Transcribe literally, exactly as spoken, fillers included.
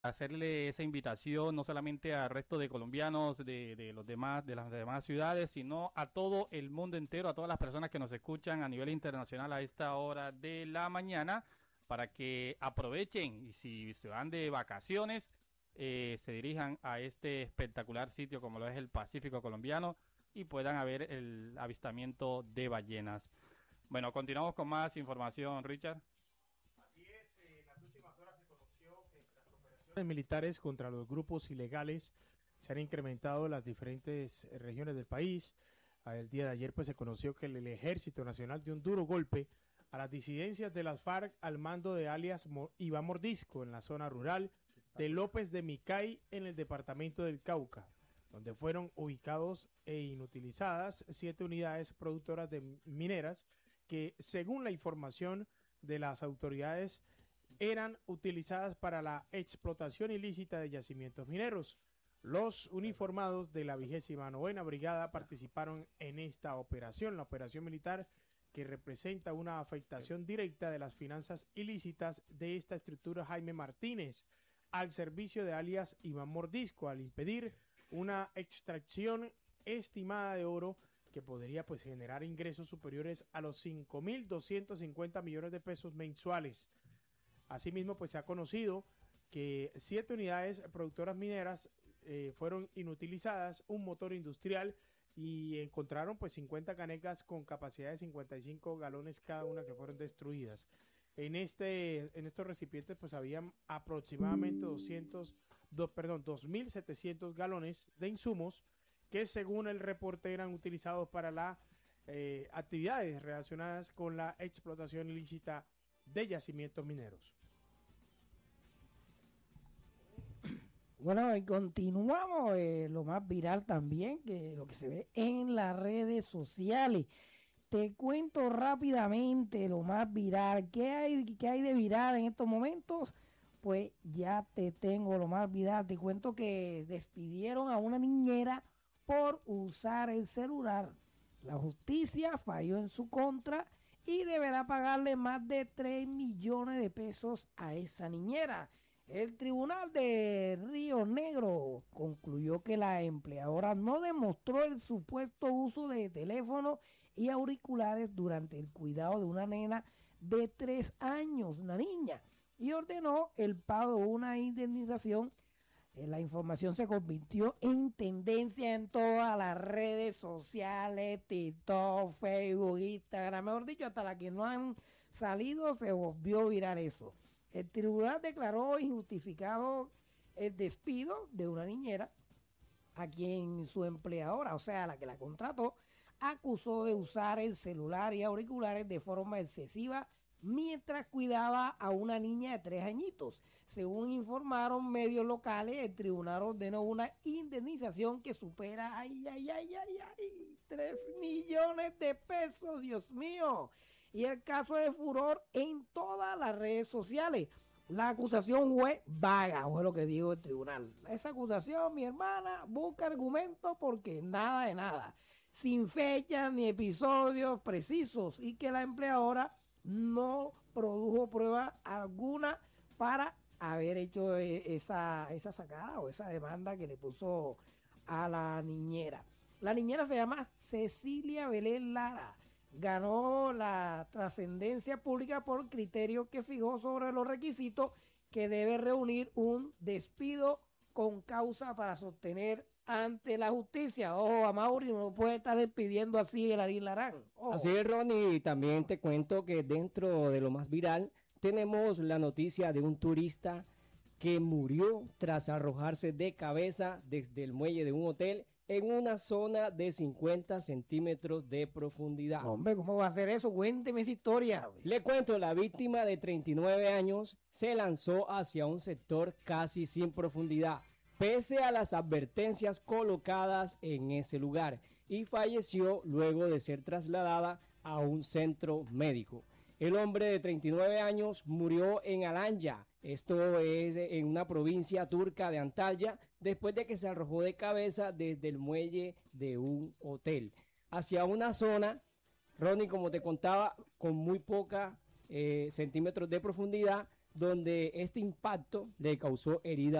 hacerle esa invitación no solamente al resto de colombianos de, de los demás de las demás ciudades, sino a todo el mundo entero, a todas las personas que nos escuchan a nivel internacional a esta hora de la mañana, para que aprovechen y si se van de vacaciones, eh, se dirijan a este espectacular sitio como lo es el Pacífico colombiano y puedan ver el avistamiento de ballenas. Bueno, continuamos con más información, Richard. Así es, eh, en las últimas horas se conoció que las operaciones militares contra los grupos ilegales se han incrementado en las diferentes regiones del país. El día de ayer pues se conoció que el Ejército Nacional dio un duro golpe a las disidencias de las FARC al mando de alias Iván Mordisco en la zona rural de López de Micay en el departamento del Cauca, donde fueron ubicados e inutilizadas siete unidades productoras de mineras que, según la información de las autoridades, eran utilizadas para la explotación ilícita de yacimientos mineros. Los uniformados de la vigésima novena brigada participaron en esta operación, la operación militar que representa una afectación directa de las finanzas ilícitas de esta estructura Jaime Martínez al servicio de alias Iván Mordisco, al impedir una extracción estimada de oro que podría pues generar ingresos superiores a los cinco mil doscientos cincuenta millones de pesos mensuales. Asimismo, pues se ha conocido que siete unidades productoras mineras eh, fueron inutilizadas, un motor industrial y encontraron pues cincuenta canecas con capacidad de cincuenta y cinco galones cada una que fueron destruidas. En este en estos recipientes pues habían aproximadamente doscientos, dos, perdón, dos mil setecientos galones de insumos que según el reporte eran utilizados para las eh, actividades relacionadas con la explotación ilícita de yacimientos mineros. Bueno, y continuamos, eh, lo más viral también, que lo que se ve en las redes sociales. Te cuento rápidamente lo más viral. ¿Qué hay, qué hay de viral en estos momentos? Pues ya te tengo lo más viral. Te cuento que despidieron a una niñera por usar el celular. La justicia falló en su contra y deberá pagarle más de tres millones de pesos a esa niñera. El tribunal de Río Negro concluyó que la empleadora no demostró el supuesto uso de teléfono y auriculares durante el cuidado de una nena de tres años, una niña, y ordenó el pago de una indemnización. La información se convirtió en tendencia en todas las redes sociales, TikTok, Facebook, Instagram, mejor dicho, hasta las que no han salido se volvió viral eso. El tribunal declaró injustificado el despido de una niñera a quien su empleadora, o sea, la que la contrató, acusó de usar el celular y auriculares de forma excesiva mientras cuidaba a una niña de tres añitos. Según informaron medios locales, el tribunal ordenó una indemnización que supera, ay, ay, ay, ay, ay, tres millones de pesos, Dios mío. Y el caso de furor en todas las redes sociales. La acusación fue vaga, fue lo que dijo el tribunal. Esa acusación, mi hermana, busca argumentos porque nada de nada. Sin fechas ni episodios precisos y que la empleadora no produjo prueba alguna para haber hecho esa, esa sacada o esa demanda que le puso a la niñera. La niñera se llama Cecilia Belén Lara. Ganó la trascendencia pública por criterio que fijó sobre los requisitos que debe reunir un despido con causa para sostener ante la justicia. Ojo, a Mauri no puede estar despidiendo así el Arín Larán. Ojo. Así es, Ronnie, y también te cuento que dentro de lo más viral tenemos la noticia de un turista que murió tras arrojarse de cabeza desde el muelle de un hotel en una zona de cincuenta centímetros de profundidad. Hombre, ¿cómo va a ser eso? Cuénteme esa historia. Wey. Le cuento, la víctima de treinta y nueve años se lanzó hacia un sector casi sin profundidad, pese a las advertencias colocadas en ese lugar, y falleció luego de ser trasladada a un centro médico. El hombre de treinta y nueve años murió en Alanya, esto es en una provincia turca de Antalya, después de que se arrojó de cabeza desde el muelle de un hotel hacia una zona, Ronnie, como te contaba, con muy poca eh, centímetros de profundidad, donde este impacto le causó heridas